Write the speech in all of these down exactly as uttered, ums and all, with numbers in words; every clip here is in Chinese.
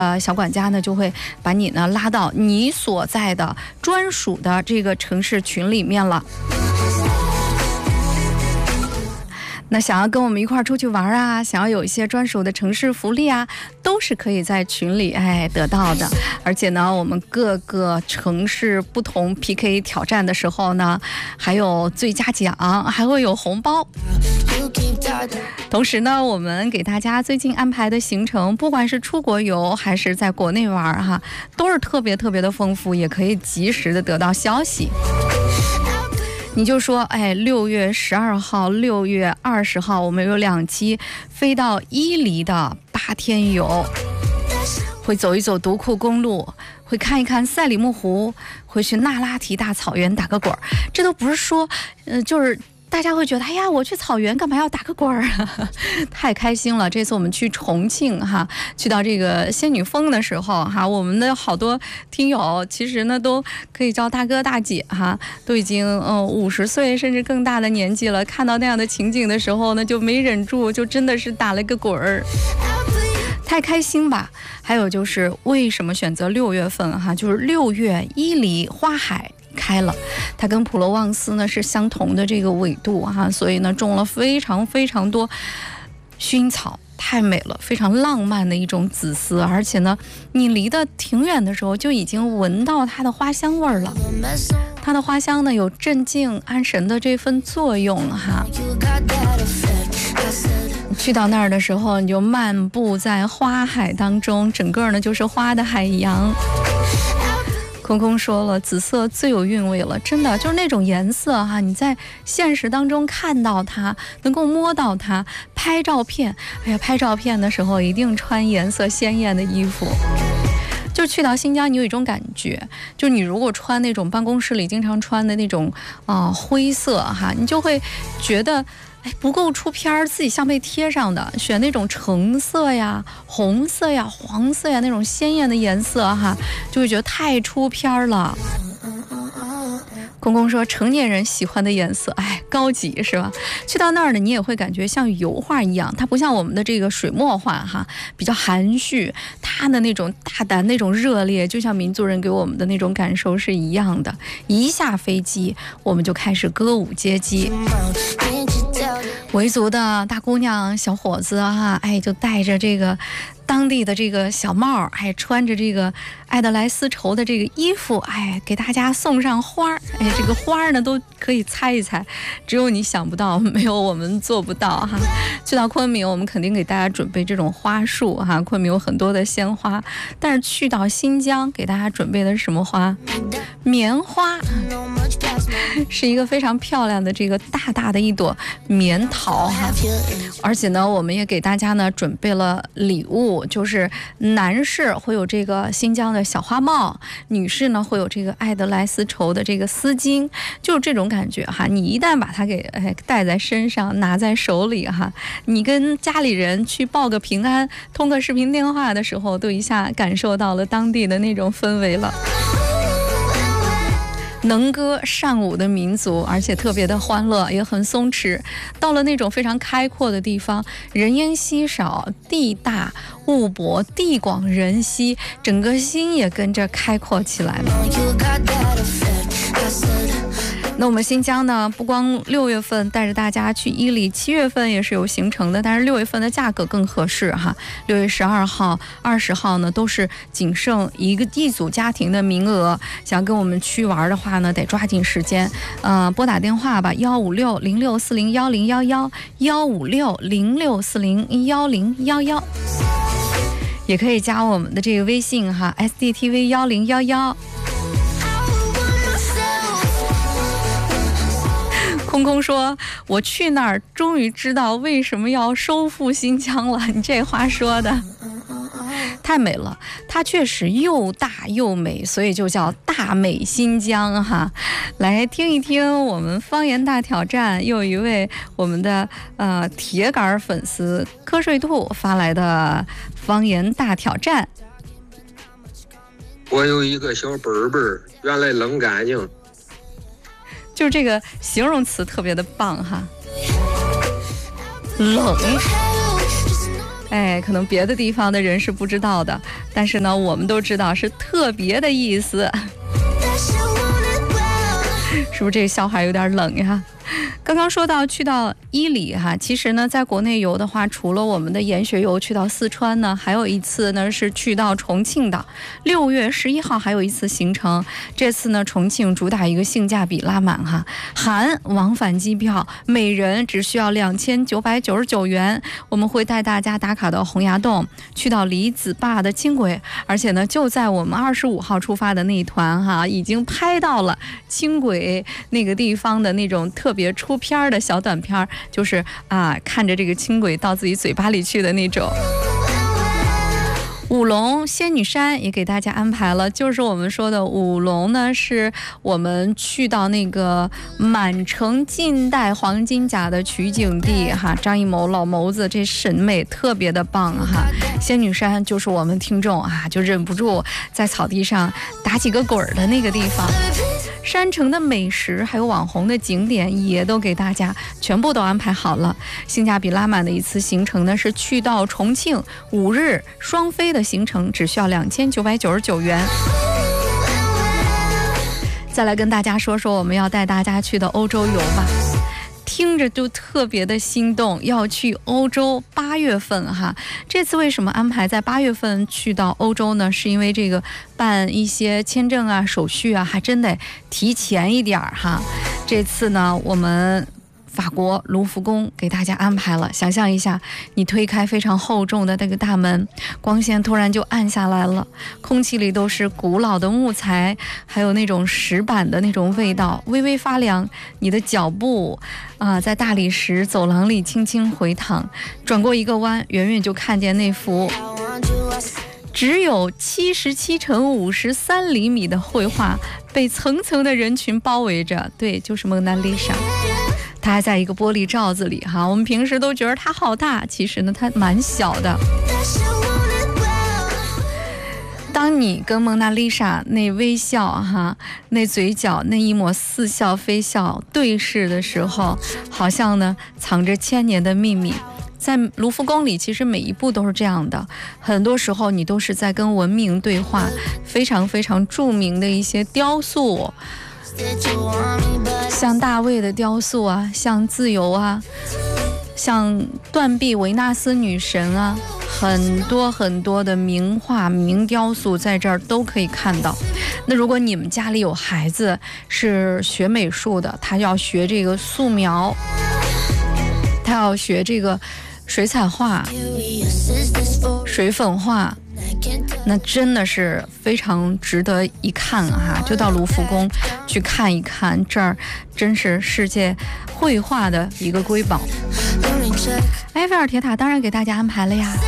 呃，小管家呢就会把你呢拉到你所在的专属的这个城市群里面了。那想要跟我们一块儿出去玩啊，想要有一些专属的城市福利啊，都是可以在群里哎得到的。而且呢，我们各个城市不同 P K 挑战的时候呢，还有最佳奖，还会有红包。同时呢，我们给大家最近安排的行程，不管是出国游还是在国内玩哈，都是特别特别的丰富，也可以及时的得到消息。你就说，哎，六月十二号、六月二十号，我们有两期飞到伊犁的八天游，会走一走独库公路，会看一看赛里木湖，会去那拉提大草原打个滚儿。这都不是说，呃，就是大家会觉得，哎呀，我去草原干嘛要打个滚儿啊？太开心了！这次我们去重庆哈，去到这个仙女峰的时候哈，我们的好多听友其实呢都可以叫大哥大姐哈，都已经嗯五十岁甚至更大的年纪了，看到那样的情景的时候呢，就没忍住，就真的是打了个滚儿。太开心吧！还有就是为什么选择六月份哈？就是六月伊犁花海开了，它跟普罗旺斯呢是相同的这个纬度哈，所以呢种了非常非常多薰草，太美了，非常浪漫的一种紫丝，而且呢，你离得挺远的时候就已经闻到它的花香味儿了。它的花香呢有镇静安神的这份作用哈。去到那儿的时候，你就漫步在花海当中，整个呢就是花的海洋。空空说了，紫色最有韵味了，真的就是那种颜色哈，你在现实当中看到它，能够摸到它，拍照片，哎呀，拍照片的时候一定穿颜色鲜艳的衣服。就去到新疆，你有一种感觉，就你如果穿那种办公室里经常穿的那种啊、呃、灰色哈，你就会觉得哎不够出片儿，自己像被贴上的，选那种橙色呀、红色呀、黄色呀那种鲜艳的颜色哈，就会觉得太出片了。公公说成年人喜欢的颜色，哎，高级是吧？去到那儿呢，你也会感觉像油画一样，它不像我们的这个水墨画哈，比较含蓄，它的那种大胆、那种热烈，就像民族人给我们的那种感受是一样的。一下飞机，我们就开始歌舞接机。维族的大姑娘、小伙子哈，哎，就带着这个当地的这个小帽，哎，穿着这个爱德莱丝绸的这个衣服，哎，给大家送上花，哎，这个花呢都可以猜一猜，只有你想不到，没有我们做不到哈。去到昆明，我们肯定给大家准备这种花束哈，昆明有很多的鲜花，但是去到新疆，给大家准备的是什么花？棉花，是一个非常漂亮的这个大大的一朵棉桃哈，而且呢，我们也给大家呢准备了礼物，就是男士会有这个新疆的小花帽，女士呢会有这个爱德莱丝绸的这个丝巾，就是这种感觉哈。你一旦把它给哎戴在身上，拿在手里哈，你跟家里人去报个平安，通个视频电话的时候，都一下感受到了当地的那种氛围了。能歌善舞的民族，而且特别的欢乐，也很松弛。到了那种非常开阔的地方，人烟稀少，地大物博，地广人稀，整个心也跟着开阔起来了。那我们新疆呢，不光六月份带着大家去伊犁，七月份也是有行程的，但是六月份的价格更合适哈。六月十二号、二十号呢，都是仅剩一个一组家庭的名额，想跟我们去玩的话呢，得抓紧时间，呃，拨打电话吧，幺五六零六四零幺零幺幺，幺五六零六四零幺零幺幺，也可以加我们的这个微信哈 ，S D T V 幺零幺幺。空空说我去那儿终于知道为什么要收复新疆了，你这话说的太美了，它确实又大又美，所以就叫大美新疆哈。来听一听我们方言大挑战，又一位我们的呃铁杆粉丝瞌睡兔发来的方言大挑战。 我有一个小本本，原来冷干净。 就是这个形容词特别的棒哈，冷哎，可能别的地方的人是不知道的，但是呢，我们都知道是特别的意思。是不是这个笑话有点冷呀？刚刚说到去到伊犁哈，其实呢，在国内游的话，除了我们的研学游去到四川呢，还有一次呢是去到重庆的。六月十一号还有一次行程，这次呢重庆主打一个性价比拉满哈，含往返机票，每人只需要两千九百九十九元。我们会带大家打卡到洪崖洞，去到李子坝的轻轨，而且呢就在我们二十五号出发的那一团哈，已经拍到了轻轨那个地方的那种特别出片的小短片，就是啊看着这个轻轨到自己嘴巴里去的那种。舞龙仙女山也给大家安排了，就是我们说的舞龙呢，是我们去到那个满城尽带黄金甲的取景地哈，张艺谋老谋子这审美特别的棒哈。仙女山就是我们听众啊就忍不住在草地上打几个滚的那个地方。山城的美食还有网红的景点也都给大家全部都安排好了。性价比拉满的一次行程呢，是去到重庆五日双飞的行程，只需要两千九百九十九元。再来跟大家说说我们要带大家去的欧洲游吧，听着就特别的心动，要去欧洲八月份哈。这次为什么安排在八月份去到欧洲呢？是因为这个办一些签证啊手续啊还真得提前一点哈。这次呢我们法国卢浮宫给大家安排了，想象一下，你推开非常厚重的那个大门，光线突然就暗下来了，空气里都是古老的木材，还有那种石板的那种味道，微微发凉。你的脚步啊、呃，在大理石走廊里轻轻回淌，转过一个弯，远远就看见那幅只有七十七乘五十三厘米的绘画，被层层的人群包围着。对，就是蒙娜丽莎。它还在一个玻璃罩子里哈，我们平时都觉得它好大，其实呢它蛮小的。当你跟蒙娜丽莎那微笑哈，那嘴角那一抹似笑非笑对视的时候，好像呢藏着千年的秘密。在卢浮宫里，其实每一步都是这样的，很多时候你都是在跟文明对话。非常非常著名的一些雕塑，像大卫的雕塑啊，像自由啊，像断臂维纳斯女神啊，很多很多的名画名雕塑在这儿都可以看到。那如果你们家里有孩子是学美术的，他要学这个素描，他要学这个水彩画、水粉画，那真的是非常值得一看哈，就到卢浮宫去看一看，这儿真是世界绘画的一个瑰宝。埃菲尔铁塔当然给大家安排了呀。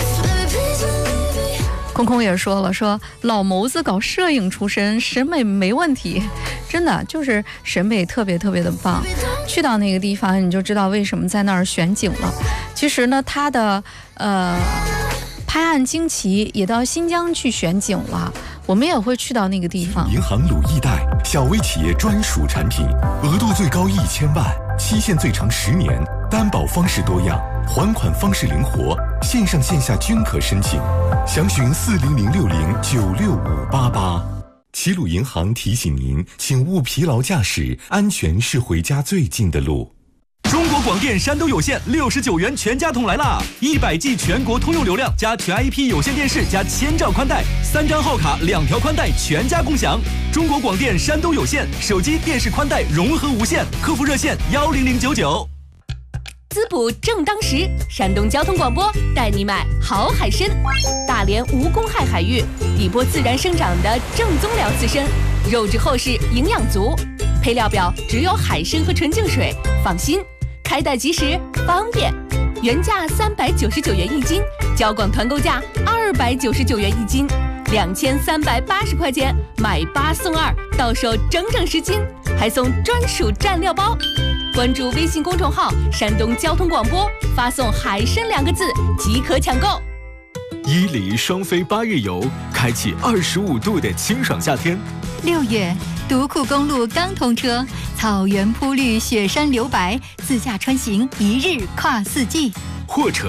空空也说了，说老谋子搞摄影出身，审美没问题，真的就是审美特别特别的棒。去到那个地方你就知道为什么在那儿选景了。其实呢它的呃拍案惊奇也到新疆去选景了，我们也会去到那个地方。 银行鲁易贷，小微企业专属产品，额度最高一千万，期限最长十年，担保方式多样，还款方式灵活，线上线下均可申请。详询四零零六零九六五八八。齐鲁银行提醒您，请勿疲劳驾驶，安全是回家最近的路。 中国广电山东有线六十九元全家桶来啦！一百 G 全国通用流量加全 I P 有线电视加千兆宽带，三张号卡两条宽带全家共享。中国广电山东有线手机电视宽带融合无线，客服热线幺零零九九。 滋补正当时，山东交通广播带你买好海参。大连无公害海域，底波自然生长的正宗辽刺参，肉质厚实，营养足。配料表只有海参和纯净水，放心，开袋即时，方便。原价三百九十九元一斤，交广团购价二百九十九元一斤，两千三百八十块钱买八送二，到手整整十斤，还送专属蘸料包。关注微信公众号山东交通广播，发送海参两个字即可抢购。 伊犁双飞八日游，开启二十五度的清爽夏天。 六月，独库公路刚通车，草原铺绿，雪山留白，自驾穿行一日跨四季。 或乘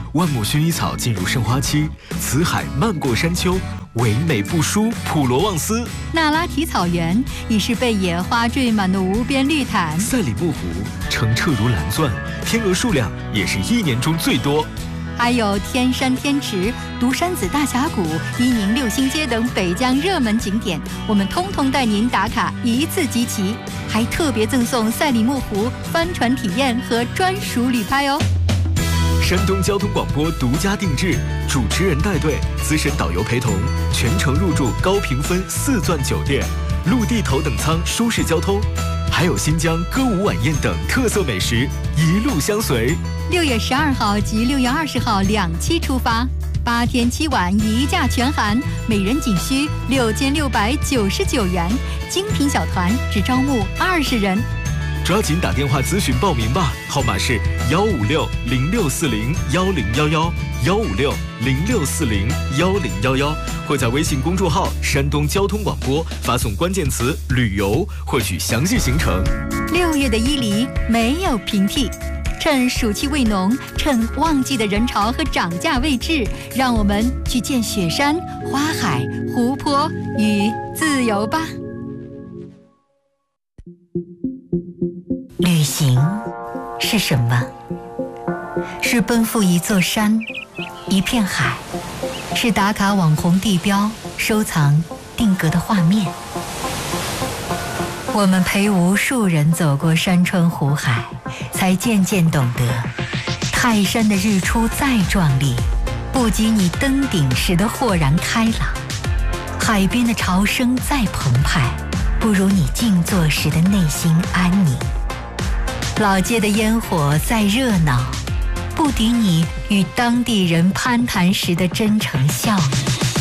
万亩薰衣草进入盛花期，紫海漫过山丘，唯美不输普罗旺斯。 那拉提草原已是被野花缀满的无边绿毯。 赛里木湖澄澈如蓝钻，天鹅数量也是一年中最多。 还有天山天池、独山子大峡谷、伊宁六星街等北疆热门景点，我们通通带您打卡一次集齐，还特别赠送赛里木湖帆船体验和专属旅拍哦。 山东交通广播独家定制，主持人带队，资深导游陪同，全程入住高评分四钻酒店，陆地头等舱舒适交通，还有新疆歌舞晚宴等特色美食，一路相随。 六月十二号及六月二十号两期出发，八天七晚一价全含，每人仅需六千六百九十九元，精品小团只招募二十人。 抓紧打电话咨询报名吧，号码是幺五六零六四零幺零幺幺幺五六零六四零幺零幺幺，或在微信公众号山东交通广播发送关键词旅游获取详细行程。 六月的伊犁没有平替，趁暑气未浓，趁旺季的人潮和涨价未至，让我们去见雪山、花海、湖泊与自由吧。 旅行是什么？是奔赴一座山，一片海，是打卡网红地标，收藏定格的画面。我们陪无数人走过山川湖海，才渐渐懂得，泰山的日出再壮丽，不及你登顶时的豁然开朗；海边的潮声再澎湃，不如你静坐时的内心安宁；老街的烟火再热闹，不敌你与当地人攀谈时的真诚笑意。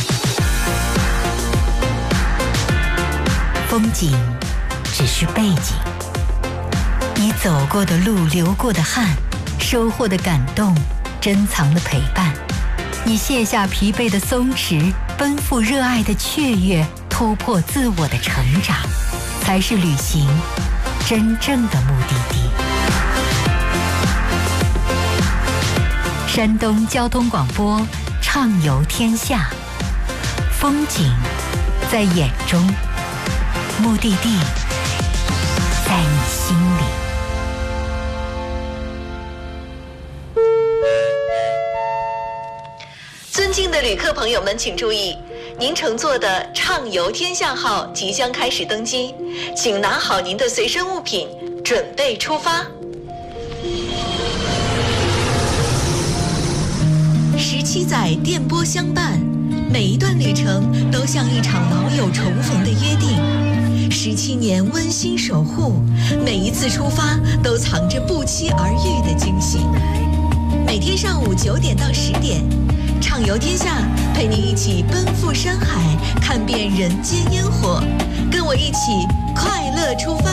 风景只是背景，你走过的路、流过的汗、收获的感动、珍藏的陪伴，你卸下疲惫的松弛，奔赴热爱的雀跃，突破自我的成长，才是旅行真正的目的地。山东交通广播畅游天下，风景在眼中，目的地在你心里。 尊敬的旅客朋友们请注意，您乘坐的畅游天下号即将开始登机，请拿好您的随身物品，准备出发。十七载电波相伴，每一段旅程都像一场老友重逢的约定，十七年温馨守护，每一次出发都藏着不期而遇的惊喜。每天上午九点到十点，畅游天下，陪你一起奔赴山海，看遍人间烟火，跟我一起快乐出发。